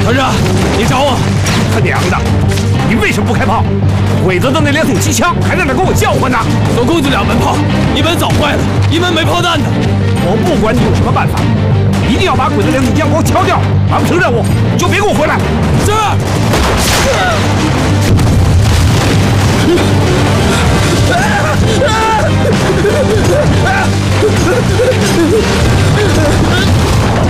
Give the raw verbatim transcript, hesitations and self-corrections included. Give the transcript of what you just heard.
团长，你找我？ 他娘的！你为什么不开炮？鬼子的那两挺机枪还在那跟我叫唤呢。 总共就两门炮，一门早坏了，一门没炮弹的。 我不管你有什么办法，一定要把鬼子两挺将光敲掉，完不成任务你就别给我回来。 是。